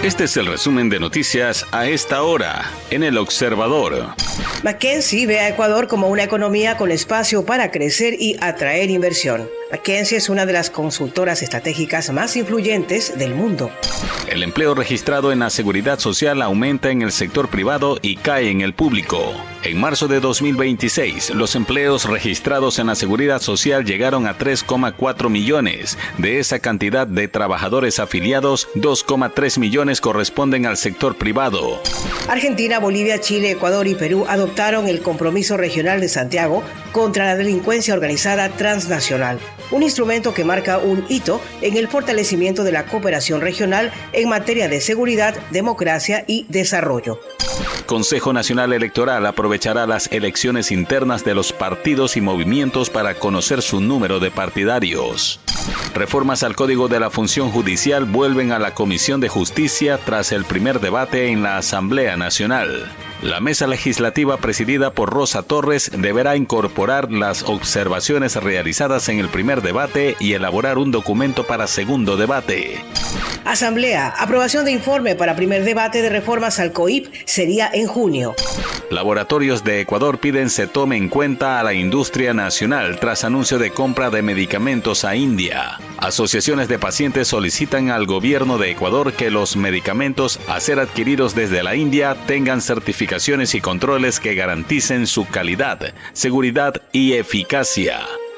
Este es el resumen de noticias a esta hora en El Observador. McKinsey ve a Ecuador como una economía con espacio para crecer y atraer inversión. McKinsey es una de las consultoras estratégicas más influyentes del mundo. El empleo registrado en la seguridad social aumenta en el sector privado y cae en el público. En marzo de 2026, los empleos registrados en la seguridad social llegaron a 3,4 millones. De esa cantidad de trabajadores afiliados, 2,3 millones corresponden al sector privado. Argentina, Bolivia, Chile, Ecuador y Perú adoptaron el Compromiso Regional de Santiago contra la delincuencia organizada transnacional, un instrumento que marca un hito en el fortalecimiento de la cooperación regional en materia de seguridad, democracia y desarrollo. Consejo Nacional Electoral aprovechará las elecciones internas de los partidos y movimientos para conocer su número de partidarios. Reformas al Código de la Función Judicial vuelven a la Comisión de Justicia tras el primer debate en la Asamblea Nacional. La mesa legislativa presidida por Rosa Torres deberá incorporar las observaciones realizadas en el primer debate y elaborar un documento para segundo debate. Asamblea, aprobación de informe para primer debate de reformas al COIP sería en junio. Laboratorios de Ecuador piden se tome en cuenta a la industria nacional tras anuncio de compra de medicamentos a India. Asociaciones de pacientes solicitan al gobierno de Ecuador que los medicamentos a ser adquiridos desde la India tengan certificaciones y controles que garanticen su calidad, seguridad y eficacia.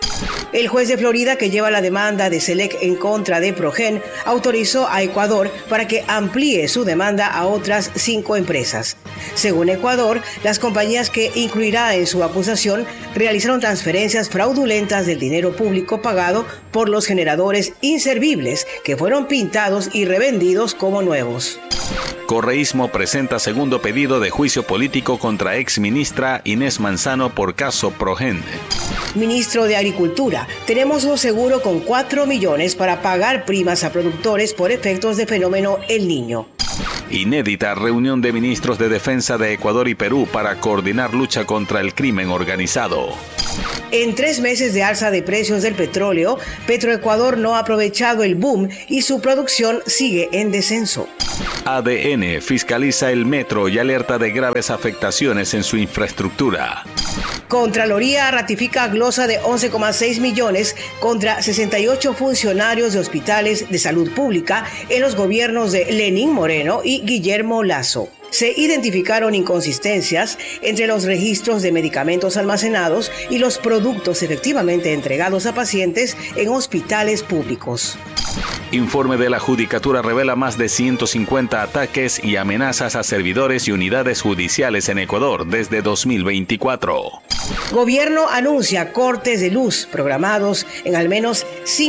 El juez de Florida, que lleva la demanda de Select en contra de Progen, autorizó a Ecuador para que amplíe su demanda a otras 5 empresas. Según Ecuador, las compañías que incluirá en su acusación realizaron transferencias fraudulentas del dinero público pagado por los generadores inservibles que fueron pintados y revendidos como nuevos. Correísmo presenta segundo pedido de juicio político contra exministra Inés Manzano por caso Progen. Ministro de Agricultura, tenemos un seguro con 4 millones para pagar primas a productores por efectos de fenómeno El Niño. Inédita reunión de ministros de Defensa de Ecuador y Perú para coordinar lucha contra el crimen organizado. En 3 meses de alza de precios del petróleo, Petroecuador no ha aprovechado el boom y su producción sigue en descenso. ADN fiscaliza el metro y alerta de graves afectaciones en su infraestructura. Contraloría ratifica glosa de 11,6 millones contra 68 funcionarios de hospitales de salud pública en los gobiernos de Lenín Moreno y Guillermo Lasso. Se identificaron inconsistencias entre los registros de medicamentos almacenados y los productos efectivamente entregados a pacientes en hospitales públicos. Informe de la Judicatura revela más de 150 ataques y amenazas a servidores y unidades judiciales en Ecuador desde 2024. Gobierno anuncia cortes de luz programados en al menos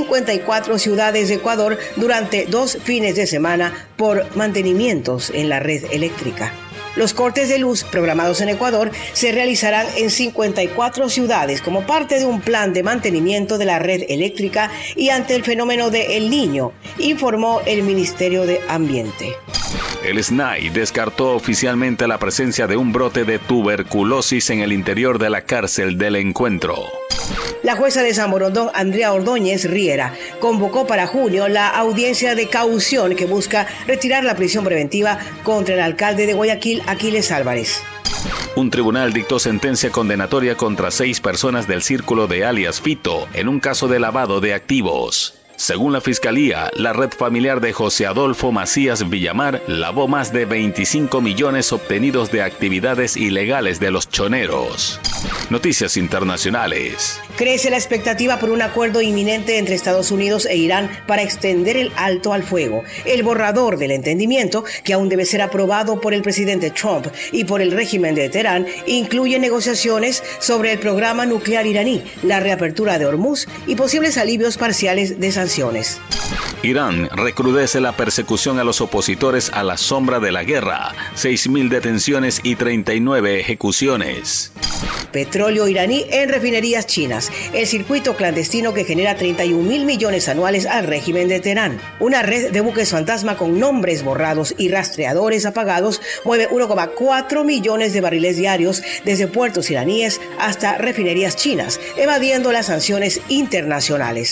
54 ciudades de Ecuador durante 2 fines de semana por mantenimientos en la red eléctrica. Los cortes de luz programados en Ecuador se realizarán en 54 ciudades como parte de un plan de mantenimiento de la red eléctrica y ante el fenómeno de El Niño, informó el Ministerio de Ambiente. El SNAI descartó oficialmente la presencia de un brote de tuberculosis en el interior de la cárcel del Encuentro. La jueza de San Borondón, Andrea Ordóñez Riera, convocó para junio la audiencia de caución que busca retirar la prisión preventiva contra el alcalde de Guayaquil, Aquiles Álvarez. Un tribunal dictó sentencia condenatoria contra 6 personas del círculo de alias Fito en un caso de lavado de activos. Según la Fiscalía, la red familiar de José Adolfo Macías Villamar lavó más de 25 millones obtenidos de actividades ilegales de los choneros. Noticias internacionales. Crece la expectativa por un acuerdo inminente entre Estados Unidos e Irán para extender el alto al fuego. El borrador del entendimiento, que aún debe ser aprobado por el presidente Trump y por el régimen de Teherán, incluye negociaciones sobre el programa nuclear iraní, la reapertura de Hormuz y posibles alivios parciales de sanciones. Irán recrudece la persecución a los opositores a la sombra de la guerra. 6.000 detenciones y 39 ejecuciones. Petróleo iraní en refinerías chinas. El circuito clandestino que genera 31.000 millones anuales al régimen de Teherán. Una red de buques fantasma con nombres borrados y rastreadores apagados mueve 1,4 millones de barriles diarios desde puertos iraníes hasta refinerías chinas, evadiendo las sanciones internacionales.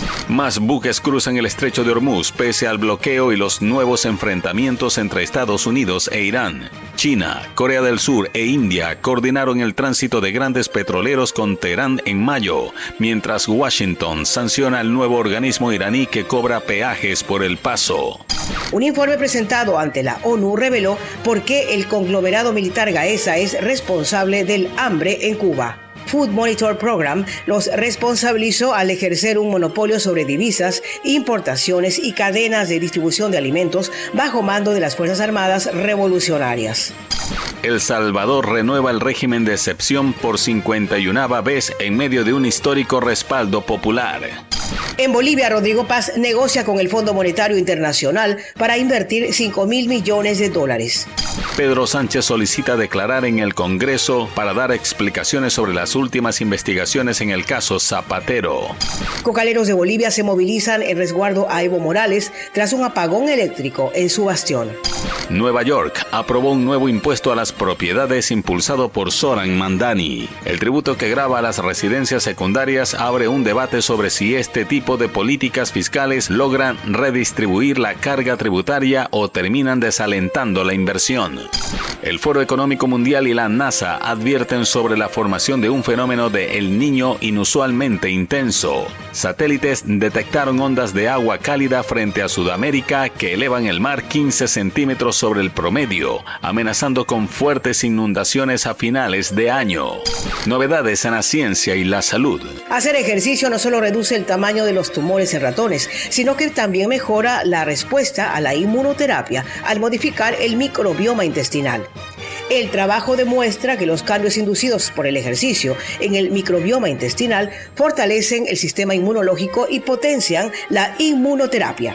Más buques cruzan el estrecho de Hormuz pese al bloqueo y los nuevos enfrentamientos entre Estados Unidos e Irán. China, Corea del Sur e India coordinaron el tránsito de grandes petroleros con Teherán en mayo, mientras Washington sanciona al nuevo organismo iraní que cobra peajes por el paso. Un informe presentado ante la ONU reveló por qué el conglomerado militar Gaesa es responsable del hambre en Cuba. Food Monitor Program los responsabilizó al ejercer un monopolio sobre divisas, importaciones y cadenas de distribución de alimentos bajo mando de las Fuerzas Armadas Revolucionarias. El Salvador renueva el régimen de excepción por 51ª vez en medio de un histórico respaldo popular. En Bolivia, Rodrigo Paz negocia con el Fondo Monetario Internacional para invertir $5.000 millones. Pedro Sánchez solicita declarar en el Congreso para dar explicaciones sobre las últimas investigaciones en el caso Zapatero. Cocaleros de Bolivia se movilizan en resguardo a Evo Morales tras un apagón eléctrico en su bastión. Nueva York aprobó un nuevo impuesto a las propiedades impulsado por Zoran Mandani. El tributo que grava a las residencias secundarias abre un debate sobre si este tipo de políticas fiscales logran redistribuir la carga tributaria o terminan desalentando la inversión. El Foro Económico Mundial y la NASA advierten sobre la formación de un fenómeno de El Niño inusualmente intenso. Satélites detectaron ondas de agua cálida frente a Sudamérica que elevan el mar 15 centímetros sobre el promedio, amenazando con fuertes inundaciones a finales de año. Novedades en la ciencia y la salud. Hacer ejercicio no solo reduce el tamaño de los tumores en ratones, sino que también mejora la respuesta a la inmunoterapia al modificar el microbioma intestinal. El trabajo demuestra que los cambios inducidos por el ejercicio en el microbioma intestinal fortalecen el sistema inmunológico y potencian la inmunoterapia.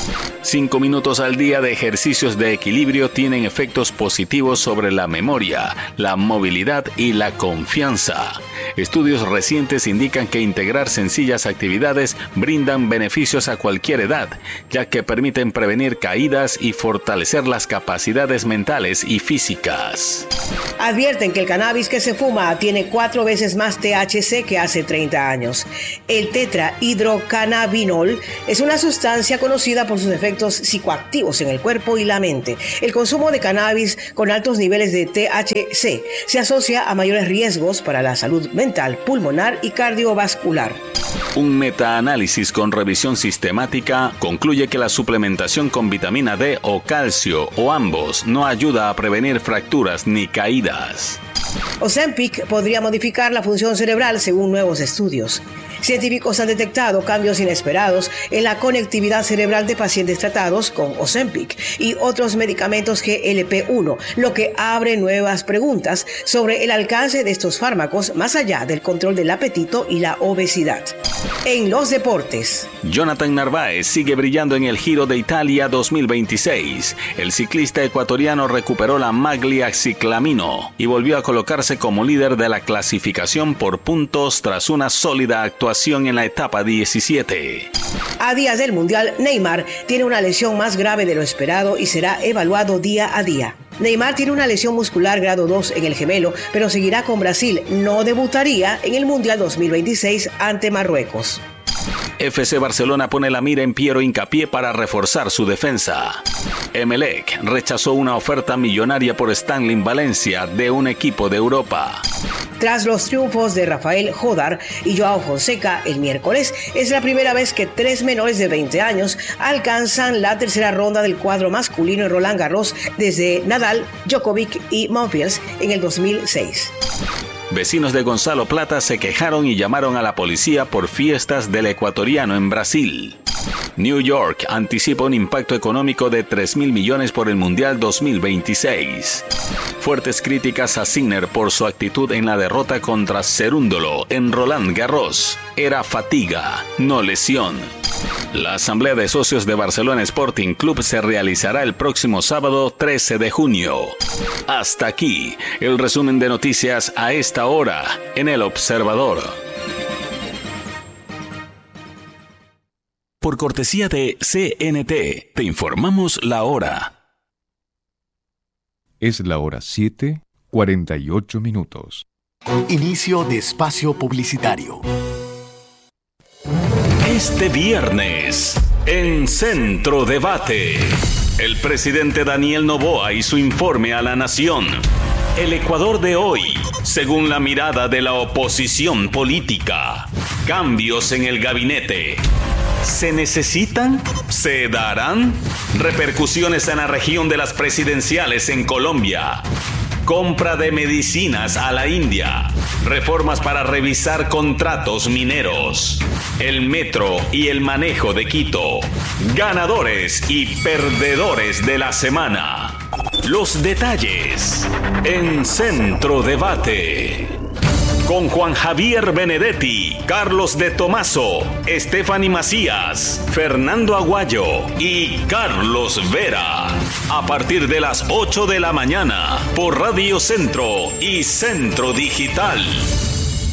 5 minutos al día de ejercicios de equilibrio tienen efectos positivos sobre la memoria, la movilidad y la confianza. Estudios recientes indican que integrar sencillas actividades brindan beneficios a cualquier edad, ya que permiten prevenir caídas y fortalecer las capacidades mentales y físicas. Advierten que el cannabis que se fuma tiene 4 veces más THC que hace 30 años. El tetrahidrocannabinol es una sustancia conocida por sus efectos psicoactivos en el cuerpo y la mente. El consumo de cannabis con altos niveles de THC se asocia a mayores riesgos para la salud mental, pulmonar y cardiovascular. Un metaanálisis con revisión sistemática concluye que la suplementación con vitamina D o calcio o ambos no ayuda a prevenir fracturas ni caídas. Ozempic podría modificar la función cerebral según nuevos estudios. Científicos han detectado cambios inesperados en la conectividad cerebral de pacientes tratados con Ozempic y otros medicamentos GLP-1, lo que abre nuevas preguntas sobre el alcance de estos fármacos más allá del control del apetito y la obesidad. En los deportes, Jonathan Narváez sigue brillando en el Giro de Italia 2026. El ciclista ecuatoriano recuperó la maglia ciclamino y volvió a colocarse como líder de la clasificación por puntos tras una sólida actuación en la etapa 17. A días del Mundial, Neymar tiene una lesión más grave de lo esperado y será evaluado día a día. Neymar tiene una lesión muscular grado 2 en el gemelo, pero seguirá con Brasil. No debutaría en el Mundial 2026 ante Marruecos. FC Barcelona pone la mira en Piero Hincapié para reforzar su defensa. Emelec rechazó una oferta millonaria por Stanley Valencia de un equipo de Europa. Tras los triunfos de Rafael Jodar y Joao Fonseca el miércoles, es la primera vez que 3 menores de 20 años alcanzan la tercera ronda del cuadro masculino en Roland Garros desde Nadal, Djokovic y Monfils en el 2006. Vecinos de Gonzalo Plata se quejaron y llamaron a la policía por fiestas del ecuatoriano en Brasil. New York anticipa un impacto económico de 3.000 millones por el Mundial 2026. Fuertes críticas a Sinner por su actitud en la derrota contra Cerúndolo en Roland Garros. Era fatiga, no lesión. La asamblea de socios de Barcelona Sporting Club se realizará el próximo sábado 13 de junio. Hasta aquí, el resumen de noticias a esta hora en El Observador. Por cortesía de CNT, te informamos la hora. Es la hora 7:48. Inicio de espacio publicitario. Este viernes, en Centro Debate, el presidente Daniel Noboa y su informe a la nación. El Ecuador de hoy, según la mirada de la oposición política. Cambios en el gabinete. ¿Se necesitan? ¿Se darán? Repercusiones en la región de las presidenciales en Colombia. Compra de medicinas a la India. Reformas para revisar contratos mineros. El metro y el manejo de Quito. Ganadores y perdedores de la semana. Los detalles en Centro Debate. Con Juan Javier Benedetti, Carlos de Tomaso, Stephanie Macías, Fernando Aguayo y Carlos Vera. A partir de las 8 de la mañana por Radio Centro y Centro Digital.